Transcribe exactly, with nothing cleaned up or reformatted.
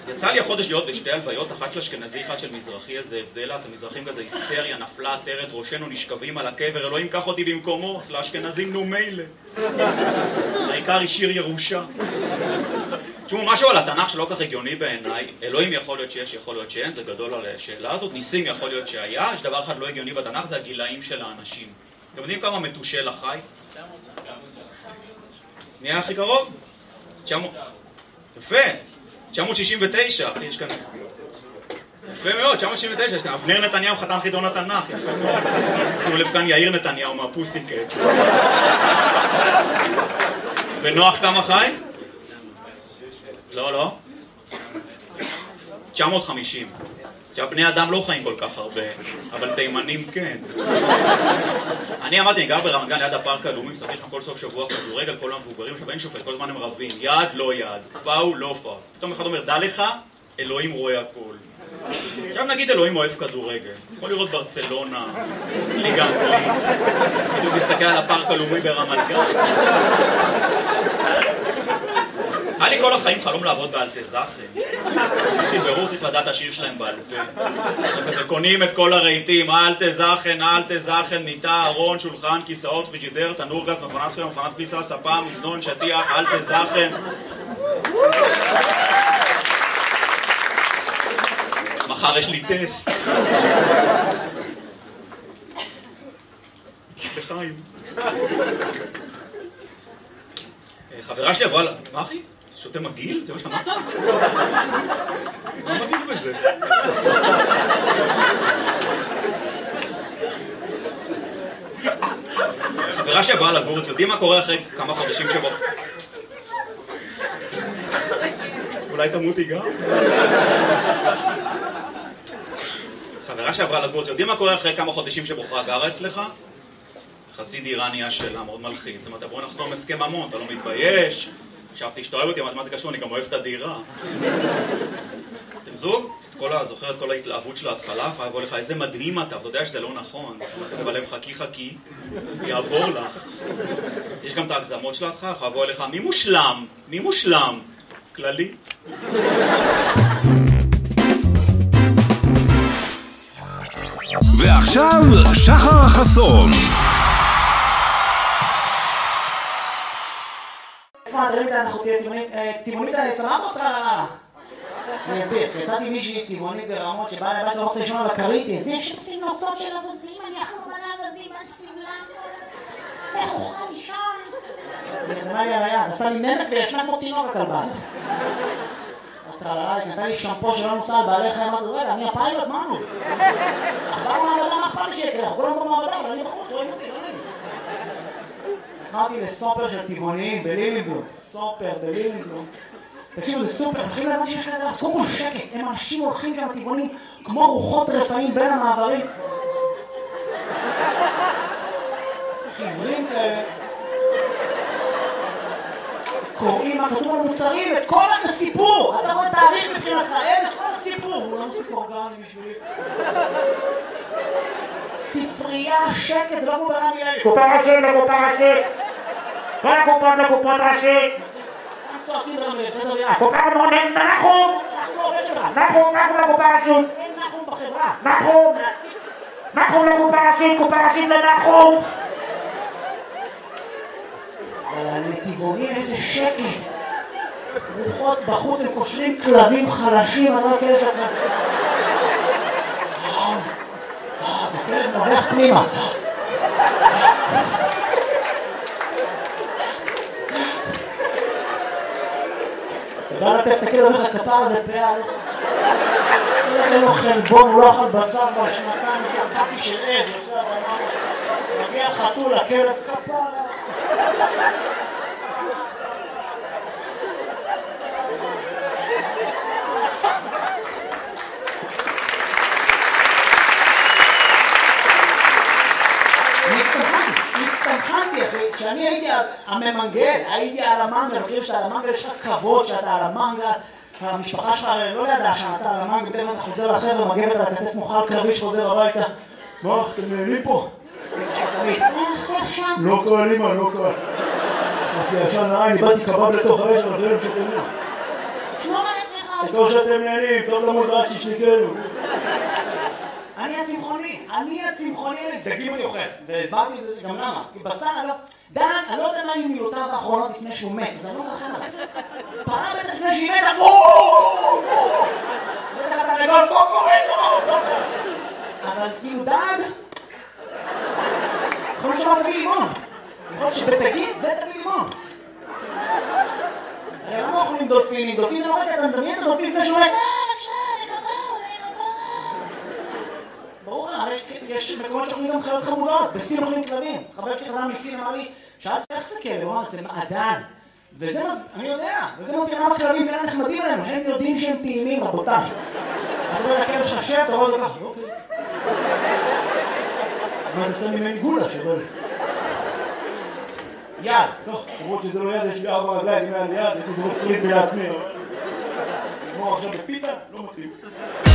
יצא לי החודש להיות בשתי הלוויות, אחת של אשכנזי, אחת של מזרחי, איזה הבדלת, המזרחים כזה היסטריה, נפלה, עטרת, ראשנו נשכבים על הקבר, אלוהים קח אותי במקומו, אצל האשכנזים נו מילא. העיקר השאיר ירושה. תשמעו, משהו על התנ"ך שלא כך הגיוני בעיניי, אלוהים יכול להיות שיש, יכול להיות שאין, זה גדול על השאלה הזאת, ניסים יכול להיות שהיה, יש דבר אחד לא הגיוני בתנ"ך, זה הגילאים של האנשים. אתם יודעים כמה מתושל החי? נהיה הכי קרוב? יפה, תשע מאות שישים ותשע, אחי, יש כאן... יפה מאוד, תשע מאות שישים ותשע, יש כאן אבנר נתניהו, חתן חידון התנ"ך, יפה מאוד. שימו לב כאן יאיר נתניהו מהפוסיקט. ונוח כמה חי? לא, לא. תשע מאות וחמישים. עכשיו, בני אדם לא חיים כל כך הרבה, אבל תימנים כן. אני אמרתי, אני גר ברמת גן ליד הפארק הלאומי, משחק שם כל סוף שבוע כדורגל, כל המבוגרים, עכשיו אין שופט, כל הזמן הם רבים, יד לא יד, פאול לא פאול. פתאום אחד אומר, דע לך, אלוהים רואה הכל. עכשיו נגיד אלוהים אוהב כדורגל, יכול לראות ברצלונה, ליגה אנגלית, כאילו מסתכל על הפארק הלאומי ברמת גן. היה לי כל החיים חלום לעבוד באלטה זכן. עשיתי ברור, צריך לדעת השיר שלהם בעל פה. כזה קונים את כל הרהיטים, אלטה זכן, אלטה זכן, מיטה, ארון, שולחן, כיסאות, פריג'ידר, תנור גז, מכונת חיים, מכונת כביסה, ספה, מזנון, שטיח, אלטה זכן. מחר יש לי טסט. בחיים. חברה שלי עברה... מה אחי? שותה מגיל? זה מה שאמרת? מה מגיל בזה? חברה שעברה לגור, אתם יודעים מה קורה אחרי כמה חודשים שבו? אולי תמותי גם? חברה שעברה לגור, אתם יודעים מה קורה אחרי כמה חודשים שבוחרה גרה אצלך? חצי דירה נהיה שלה, מאוד מלחיץ. זאת אומרת, בוא נחתום הסכם ממון, אתה לא מתבייש. חשבתי שאתה אוהב אותי, אבל מה זה קשור? אני גם אוהב את הדירה. אתם זוג? זוכר את כל ההתלהבות של ההתחלה? יבוא לך, איזה מדהים אתה, אתה יודע שזה לא נכון. זה בלב חכי חכי, יעבור לך. יש גם את ההגזמות של ההתחלה, יבוא לך, מי מושלם? מי מושלם? כללי. ועכשיו, שחר חסון. אנחנו טבעונית סבבה אותך לרעה. אני אסביר, יצאתי מישהי טבעונית ברמות שבאה לבית לא רוצה לישון על הכרית. זה שפים נוצות של אבזים, אני אחלום על האבזים, על סבלם. איך אוכל לישון? היא נתנה לי על היד, עשה לי נמק וישנה כמו תינוק הכלבה. טרללה, היא קנתה לי שמפו שלא נוסע על בעלי חיים, אמרתי, רגע, אני הפיילוט, מה נו? אכבר מעבדה, מה אכפת לי שיקרה? אנחנו כולם במעבדה, אבל אני בחוץ, רואים אותי, לא נעים. נכנסתי לסופר של טבעוניים בלילינבלום, סופר בלילינבלום. תקשיבו, זה סופר, מתחילים להבין שיש כזה, אז קודם כל שקט, הם אנשים הולכים שם טבעוניים כמו רוחות רפאים בין המעברים. עיוורים כאלה. קוראים מה כתוב על מוצרים, את כל הסיפור. אתה רואה תאריך מבחינתך, אין את כל הסיפור. הוא לא מוסיף אורגני בשבילי. ספרייה, שקט, זה לא כמו ברמי לוי. קופה ראשית לקופה ראשית. כל הקופות לקופות ראשית. צועקים ברמי לוי, פטר ויעד. קופה מונן, נחום. נחום עובד שלך. נחום, נחום לקופה ראשית. אין נחום בחברה. נחום. נחום לקופה ראשית, קופה ראשית לנחום. אבל הנתיבונים איזה שקט. רוחות בחוץ, הם קושרים כלבים חלשים, אני לא יודע שאתה... הכלב נובח פנימה. אתה בא לטף את הכלב, אומר לך כפר הזה פעל. אין לו חלבון, הוא לא אכל בשר בשנתיים, שקעתי של עד. מגיע חתול לכלב כפר. כשאני הייתי הממנגל, הייתי על המנגל, אני חושב שאתה על המנגל יש לך כבוד שאתה על המנגל, המשפחה שלך לא ידעה שאתה על המנגל, בטבע אתה חוזר לחבר'ה, מגבת על הכתף מוכל קרבי שחוזר הביתה. מה, אתם נהנים פה? לא קל, אמא, לא קל. עושה ישן לעין, איבדתי קבב לתוך האש, אבל זה לא משתנים. שמור על עצמך. הכל שאתם נהנים, טוב למוד רק שישניקנו. אני הצמחוני, אני הצמחוני, דגים אני אוכל. והסברתי את זה גם למה. כי בשר, אני לא... דן, אני לא יודע מה היו מילותיו האחרונות לפני שהוא מת, אז אני לא מרחם עליו. פרה בטח לפני שהיא מתה, בואו! בטח אתה לגול, קוקוריקו! אבל כאילו דג... יכול להיות שאמר תביא לימון. יכול להיות שבדגים זה תביא לימון. הרי למה אוכלים דולפינים? דולפין זה לא רגע, אתה מדמיין את הדולפין לפני שהוא מת. ברור, הרי יש מקומות שאוכלים גם חיות חמודות, בסין אוכלים כלבים. חבר שלי חזר מסין אמר לי, שאלתי איך זה כלב? הוא אמר, זה מעדן. וזה מז... אני יודע, וזה מסביר למה כלבים כאלה נחמדים עלינו, הם יודעים שהם טעימים, רבותיי. אתה רואה לכלב שחשב, אתה רואה את זה ככה, אוקיי. אבל אני עושה ממני גולה שבל. יד, טוב, למרות שזה לא יד, יש לי ארבע רגליים, אם היה לי יד, הייתי דרוך פריז לעצמי. נגמור עכשיו בפיתה, לא מתאים.